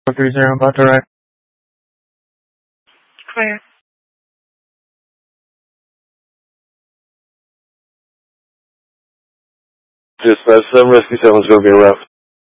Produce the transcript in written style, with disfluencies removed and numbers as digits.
30, about to arrive. Clear. Dispatch 7 Rescue 7 is going to be a route.